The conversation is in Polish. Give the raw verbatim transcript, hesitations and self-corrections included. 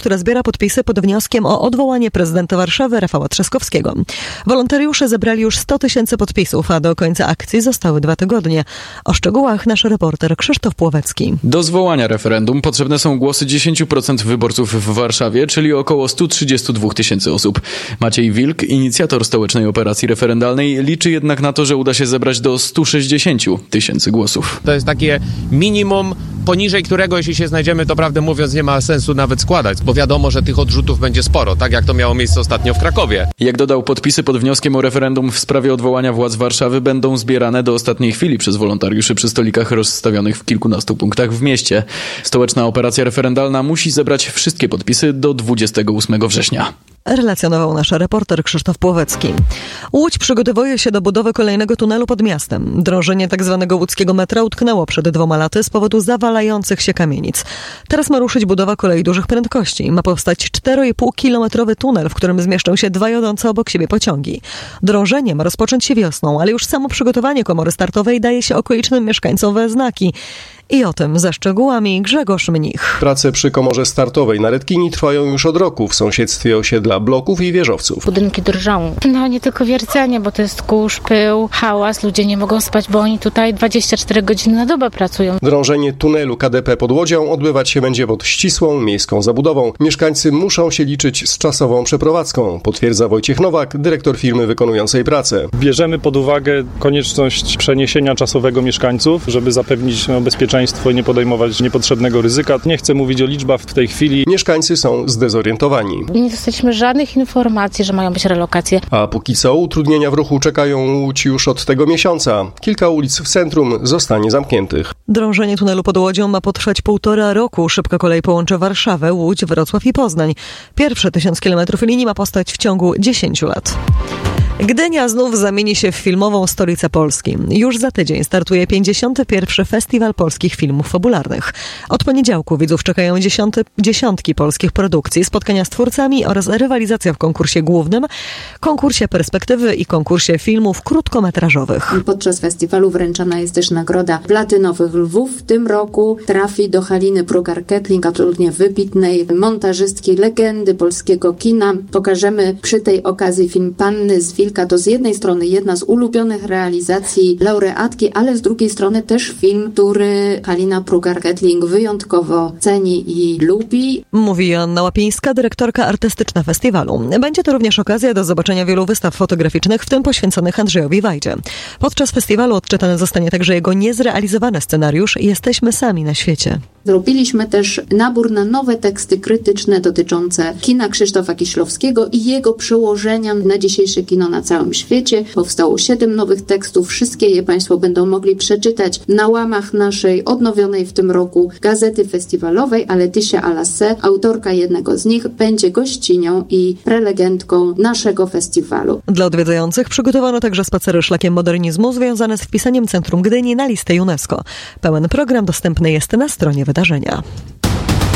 która zbiera podpisy pod wnioskiem o odwołanie prezydenta Warszawy Rafała Trzaskowskiego. Wolontariusze zebrali już sto tysięcy podpisów, a do końca akcji zostały dwa tygodnie. O szczegółach nasz reporter Krzysztof Płowecki. Do zwołania referendum potrzebne są głosy dziesięć procent wyborców w Warszawie, czyli około sto trzydzieści dwa tysięcy osób. Maciej Wilk, inicjator stołecznej operacji referendalnej, liczy jednak na to, że uda się zebrać do sto sześćdziesiąt tysięcy głosów. To jest takie minimum, poniżej którego, jeśli się znajdziemy, to prawdę mówiąc nie ma sensu nawet składać, bo wiadomo, że tych odrzutów będzie sporo, tak jak to miało miejsce ostatnio w Krakowie. Jak dodał, podpisy pod wnioskiem o referendum w sprawie odwołania władz Warszawy będą zbierane do ostatniej chwili przez wolontariuszy przy stolikach rozstawionych w kilkunastu punktach w mieście. Stołeczna operacja referendalna musi zebrać wszystkie podpisy do dwudziestego ósmego września. Relacjonował nasz reporter Krzysztof Płowecki. Łódź przygotowuje się do budowy kolejnego tunelu pod miastem. Drążenie tzw. łódzkiego metra utknęło przed dwoma laty z powodu zawalających się kamienic. Teraz ma ruszyć budowa kolei dużych prędkości. Ma powstać cztery i pół kilometrowy tunel, w którym zmieszczą się dwa jadące obok siebie pociągi. Drążenie ma rozpocząć się wiosną, ale już samo przygotowanie komory startowej daje się okolicznym mieszkańcom we znaki. I o tym ze szczegółami Grzegorz Mnich. Prace przy komorze startowej na Redkini trwają już od roku w sąsiedztwie osiedla bloków i wieżowców. Budynki drżą. No nie tylko wiercenie, bo to jest kurz, pył, hałas. Ludzie nie mogą spać, bo oni tutaj dwadzieścia cztery godziny na dobę pracują. Drążenie tunelu K D P pod Łodzią odbywać się będzie pod ścisłą miejską zabudową. Mieszkańcy muszą się liczyć z czasową przeprowadzką, potwierdza Wojciech Nowak, dyrektor firmy wykonującej pracę. Bierzemy pod uwagę konieczność przeniesienia czasowego mieszkańców, żeby zapewnić no, bezpieczeństwo i nie podejmować niepotrzebnego ryzyka. Nie chcę mówić o liczbach w tej chwili. Mieszkańcy są zdezorientowani. Nie dostaliśmy żadnych informacji, że mają być relokacje. A póki co utrudnienia w ruchu czekają Łódź już od tego miesiąca. Kilka ulic w centrum zostanie zamkniętych. Drążenie tunelu pod Łodzią ma potrwać półtora roku. Szybka kolej połączy Warszawę, Łódź, Wrocław i Poznań. Pierwsze tysiąc kilometrów linii ma powstać w ciągu dziesięciu lat. Gdynia znów zamieni się w filmową stolicę Polski. Już za tydzień startuje pięćdziesiąty pierwszy Festiwal Polskich Filmów Fabularnych. Od poniedziałku widzów czekają dziesiąty, dziesiątki polskich produkcji, spotkania z twórcami oraz rywalizacja w konkursie głównym, konkursie perspektywy i konkursie filmów krótkometrażowych. Podczas festiwalu wręczana jest też nagroda Platynowych Lwów. W tym roku trafi do Haliny Prugar-Kettling, absolutnie wybitnej montażystki, legendy polskiego kina. Pokażemy przy tej okazji film Panny z Wilka. To z jednej strony jedna z ulubionych realizacji laureatki, ale z drugiej strony też film, który Halina Prugar-Kettling wyjątkowo ceni i lubi. Mówi Joanna Łapińska, dyrektorka artystyczna festiwalu. Będzie to również okazja do zobaczenia wielu wystaw fotograficznych, w tym poświęconych Andrzejowi Wajdzie. Podczas festiwalu odczytany zostanie także jego niezrealizowany scenariusz Jesteśmy sami na świecie. Zrobiliśmy też nabór na nowe teksty krytyczne dotyczące kina Krzysztofa Kieślowskiego i jego przełożenia na dzisiejsze kino na całym świecie. Powstało siedem nowych tekstów. Wszystkie je Państwo będą mogli przeczytać na łamach naszej odnowionej w tym roku gazety festiwalowej, a Laetitia Alassé, autorka jednego z nich, będzie gościnią i prelegentką naszego festiwalu. Dla odwiedzających przygotowano także spacery szlakiem modernizmu związane z wpisaniem Centrum Gdyni na listę UNESCO. Pełen program dostępny jest na stronie wydarzenia.